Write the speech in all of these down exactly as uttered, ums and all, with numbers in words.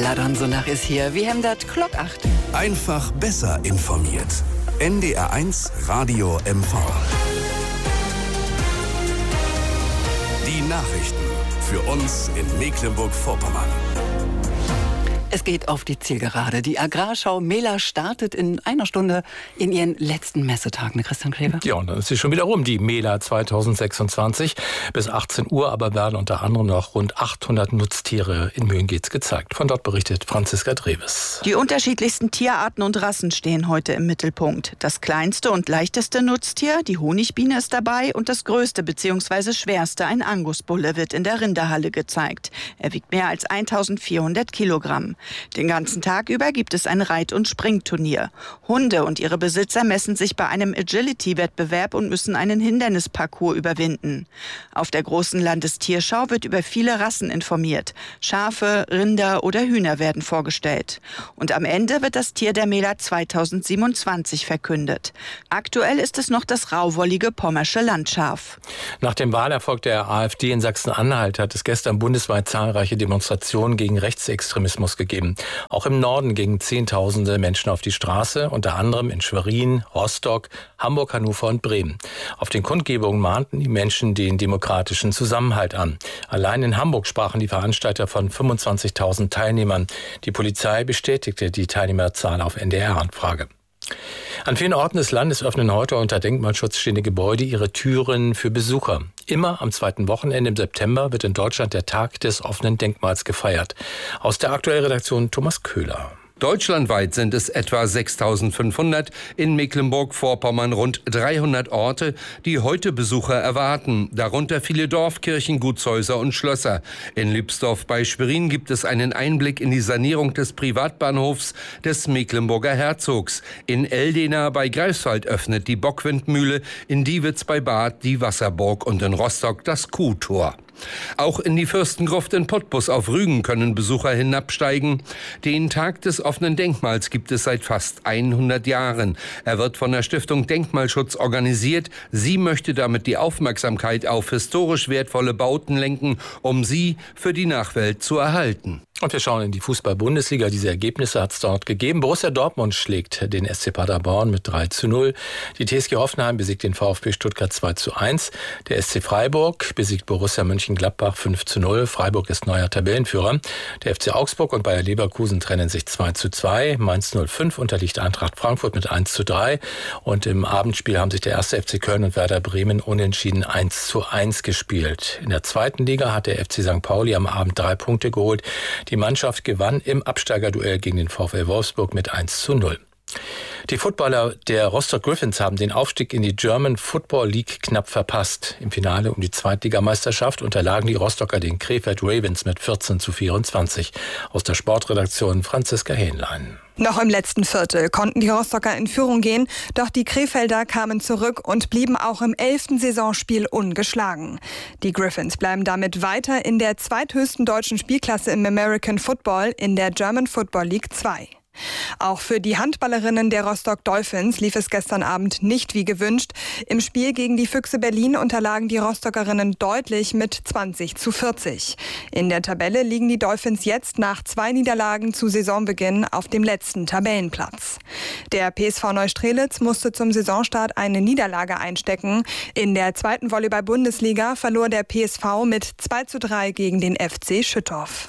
Ladonsonach ist hier. Wir haben das Glock acht. Einfach besser informiert. N D R eins Radio M V. Die Nachrichten für uns in Mecklenburg-Vorpommern. Es geht auf die Zielgerade. Die Agrarschau Mehler startet in einer Stunde in ihren letzten Messetag, ne Christian Kleve? Ja, und dann ist sie schon wieder rum, die Mehler zweitausendsechsundzwanzig. Bis achtzehn Uhr aber werden unter anderem noch rund achthundert Nutztiere in Möhngeiz gezeigt. Von dort berichtet Franziska Dreves. Die unterschiedlichsten Tierarten und Rassen stehen heute im Mittelpunkt. Das kleinste und leichteste Nutztier, die Honigbiene, ist dabei und das größte bzw. schwerste, ein Angusbulle, wird in der Rinderhalle gezeigt. Er wiegt mehr als eintausendvierhundert Kilogramm. Den ganzen Tag über gibt es ein Reit- und Springturnier. Hunde und ihre Besitzer messen sich bei einem Agility-Wettbewerb und müssen einen Hindernisparcours überwinden. Auf der großen Landestierschau wird über viele Rassen informiert. Schafe, Rinder oder Hühner werden vorgestellt. Und am Ende wird das Tier der Mehler zweitausendsiebenundzwanzig verkündet. Aktuell ist es noch das rauwollige pommersche Landschaf. Nach dem Wahlerfolg der AfD in Sachsen-Anhalt hat es gestern bundesweit zahlreiche Demonstrationen gegen Rechtsextremismus gegeben. Auch im Norden gingen Zehntausende Menschen auf die Straße, unter anderem in Schwerin, Rostock, Hamburg, Hannover und Bremen. Auf den Kundgebungen mahnten die Menschen den demokratischen Zusammenhalt an. Allein in Hamburg sprachen die Veranstalter von fünfundzwanzigtausend Teilnehmern. Die Polizei bestätigte die Teilnehmerzahl auf N D R-Anfrage. An vielen Orten des Landes öffnen heute unter Denkmalschutz stehende Gebäude ihre Türen für Besucher. Immer am zweiten Wochenende im September wird in Deutschland der Tag des offenen Denkmals gefeiert. Aus der aktuellen Redaktion Thomas Köhler. Deutschlandweit sind es etwa sechstausendfünfhundert, in Mecklenburg-Vorpommern rund dreihundert Orte, die heute Besucher erwarten, darunter viele Dorfkirchen, Gutshäuser und Schlösser. In Lübsdorf bei Schwerin gibt es einen Einblick in die Sanierung des Privatbahnhofs des Mecklenburger Herzogs. In Eldena bei Greifswald öffnet die Bockwindmühle, in Diewitz bei Bad die Wasserburg und in Rostock das Kuhtor. Auch in die Fürstengruft in Putbus auf Rügen können Besucher hinabsteigen. Den Tag des offenen Denkmals gibt es seit fast hundert Jahren. Er wird von der Stiftung Denkmalschutz organisiert. Sie möchte damit die Aufmerksamkeit auf historisch wertvolle Bauten lenken, um sie für die Nachwelt zu erhalten. Und wir schauen in die Fußball-Bundesliga. Diese Ergebnisse hat es dort gegeben. Borussia Dortmund schlägt den S C Paderborn mit drei zu null. Die T S G Hoffenheim besiegt den VfB Stuttgart zwei zu eins. Der S C Freiburg besiegt Borussia Mönchengladbach fünf zu null. Freiburg ist neuer Tabellenführer. Der F C Augsburg und Bayer Leverkusen trennen sich zwei zu zwei. Mainz null fünf unterliegt Eintracht Frankfurt mit eins zu drei. Und im Abendspiel haben sich der erste F C Köln und Werder Bremen unentschieden eins zu eins gespielt. In der zweiten Liga hat der F C Sankt Pauli am Abend drei Punkte geholt. Die Mannschaft gewann im Absteigerduell gegen den VfL Wolfsburg mit eins zu null. Die Footballer der Rostock Griffins haben den Aufstieg in die German Football League knapp verpasst. Im Finale um die Zweitligameisterschaft unterlagen die Rostocker den Krefeld Ravens mit vierzehn zu vierundzwanzig. Aus der Sportredaktion Franziska Hähnlein. Noch im letzten Viertel konnten die Rostocker in Führung gehen, doch die Krefelder kamen zurück und blieben auch im elften Saisonspiel ungeschlagen. Die Griffins bleiben damit weiter in der zweithöchsten deutschen Spielklasse im American Football in der German Football League zwei. Auch für die Handballerinnen der Rostock Dolphins lief es gestern Abend nicht wie gewünscht. Im Spiel gegen die Füchse Berlin unterlagen die Rostockerinnen deutlich mit zwanzig zu vierzig. In der Tabelle liegen die Dolphins jetzt nach zwei Niederlagen zu Saisonbeginn auf dem letzten Tabellenplatz. Der P S V Neustrelitz musste zum Saisonstart eine Niederlage einstecken. In der zweiten Volleyball-Bundesliga verlor der P S V mit zwei zu drei gegen den F C Schüttorf.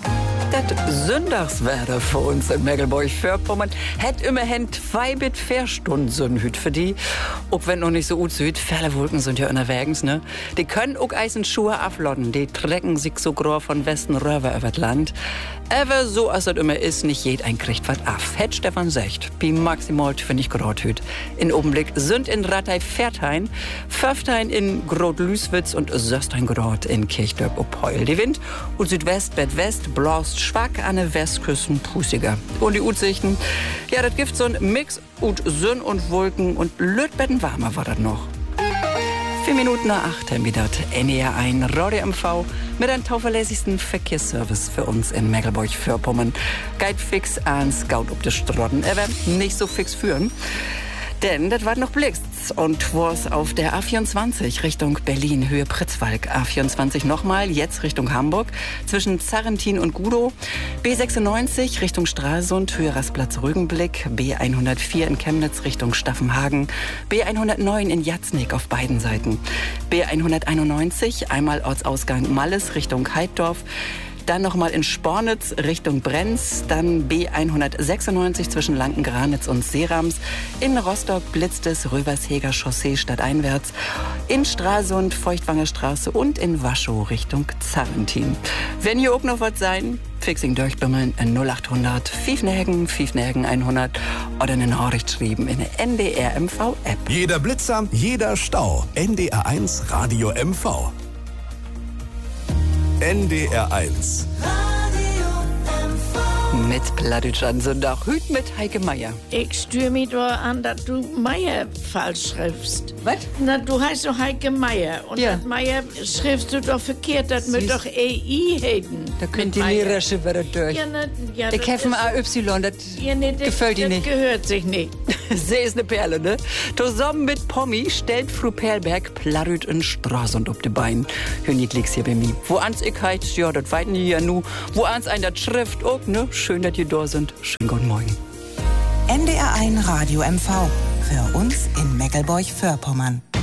Das Sündagswetter für uns in Mecklenburg-Vorpommern hat immerhin zwei bis vier Stunden Sonnenhüt für die. Auch wenn noch nicht so gut sieht, viele Wolken sind ja unterwegs, ne? Die können auch Eisenschuhe ablotten, die trecken sich so groß von Westen rüber über das Land. Aber so als das immer ist, nicht jeder ein kriegt was ab. Hätt Stefan sagt, wie maximal finde ich Grothüt. In Augenblick sind in Ratei-Ferthein, Pföftein in Grot-Lüßwitz und Söstein-Grot in Kirchdorf-Opheul. Die Wind und Südwest-West blast schwach an der Westküsten pusiger. Und die Aussichten, ja, das gibt so ein Mix und Sonne und Wolken und Lötbetten warmer war das noch. Vier Minuten nach acht haben wir das N D R eins Radio M V mit einem zuverlässigsten Verkehrsservice für uns in Mecklenburg-Vorpommern. Geht fix ans Gaut ob de Strotten, aber nicht so fix führen. Denn das war noch Blitz und was auf der A vierundzwanzig Richtung Berlin, Höhe Pritzwalk. A vierundzwanzig nochmal, jetzt Richtung Hamburg, zwischen Zarrentin und Gudow. B sechsundneunzig Richtung Stralsund, Höhe Rastplatz Rügenblick. B hundertvier in Chemnitz Richtung Staffenhagen. B hundertneun in Jatznik auf beiden Seiten. B hunderteinundneunzig, einmal Ortsausgang Malles Richtung Heiddorf. Dann nochmal in Spornitz Richtung Brenz, dann B hundertsechsundneunzig zwischen Lanken-Granitz und Seerams. In Rostock blitzt es Röversheger Chaussee stadteinwärts. In Stralsund Feuchtwanger Straße und in Waschow Richtung Zarrentin. Wenn hier auch noch was sein, fixing durchbimmeln in null achthundert Fiefnägen, Fiefnägen hundert oder eine Nachricht schreiben in der N D R M V App. Jeder Blitzer, jeder Stau. N D R eins Radio M V. N D R eins. Mit Plattdeutsch an Sonntag, Hüt mit Heike Meier. Ich stür mich da an, dass du Meier falsch schriftst. Was? Na, du heißt doch Heike Meier. Und Ja. das Meier schriftst du doch verkehrt, das wird doch E I heden. Da könnt die Lehrer schon wieder durch. Ja, na, ja, Ich das helfe ist- A Y, das ja, nee, das, gefällt dir das nicht. gehört sich nicht. Sie ist eine Perle, ne? Zusammen mit Pommi stellt Frau Perlberg Plattdeutsch in Stralsund auf die Beine. Hör nicht Klicks hier bei mir. Wo ans ich heit, ja, das weiten die ja nu. Wo ans ein das Schrift auch, ne? Schön, dass ihr da sind. Schönen guten Morgen. N D R eins Radio M V. Für uns in Meckelburg-Vorpommern.